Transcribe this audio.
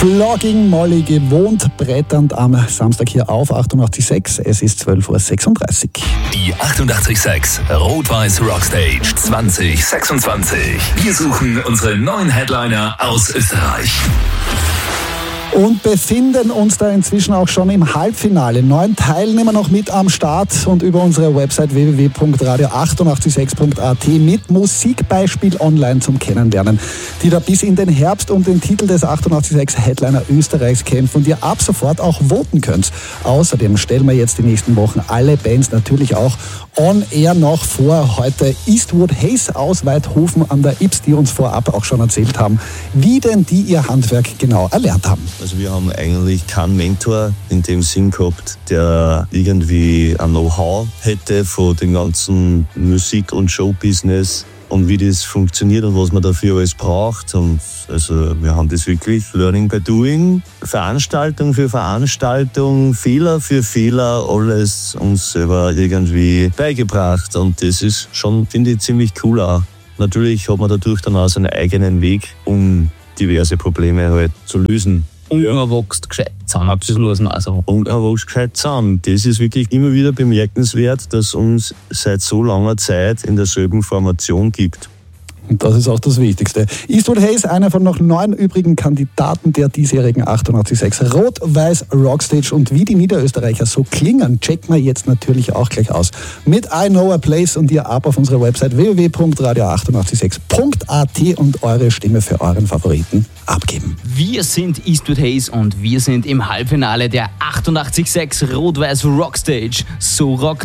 Flogging Molly gewohnt bretternd am Samstag hier auf 88.6. Es ist 12.36 Uhr. Die 88.6 Rot-Weiß Rockstage 2026. Wir suchen unsere neuen Headliner aus Österreich. Und befinden uns da inzwischen auch schon im Halbfinale. 9 Teilnehmer noch mit am Start und über unsere Website www.radio886.at mit Musikbeispiel online zum Kennenlernen, die da bis in den Herbst um den Titel des 88.6 Headliner Österreichs kämpfen und ihr ab sofort auch voten könnt. Außerdem stellen wir jetzt die nächsten Wochen alle Bands natürlich auch on air noch vor. Heute Eastwood Hayes aus Weidhofen an der Ips, die uns vorab auch schon erzählt haben, wie denn die ihr Handwerk genau erlernt haben. Also wir haben eigentlich keinen Mentor in dem Sinn gehabt, der irgendwie ein Know-how hätte von dem ganzen Musik- und Showbusiness und wie das funktioniert und was man dafür alles braucht. Und also wir haben das wirklich Learning by Doing, Veranstaltung für Veranstaltung, Fehler für Fehler, alles uns selber irgendwie beigebracht. Und das ist schon, finde ich, ziemlich cool auch. Natürlich hat man dadurch dann auch seinen eigenen Weg, um diverse Probleme halt zu lösen. Und man wächst gescheit zusammen, das muss man auch sagen. Und er wächst gescheit zusammen. Das ist wirklich immer wieder bemerkenswert, dass es uns seit so langer Zeit in derselben Formation gibt. Und das ist auch das Wichtigste. Eastwood Hayes, einer von noch 9 übrigen Kandidaten der diesjährigen 88.6 Rot-Weiß Rockstage. Und wie die Niederösterreicher so klingen, checken wir jetzt natürlich auch gleich aus. Mit I Know a Place und ihr ab auf unserer Website www.radio886.at und eure Stimme für euren Favoriten abgeben. Wir sind Eastwood Hayes und wir sind im Halbfinale der 88.6 Rot-Weiß Rockstage. So rockt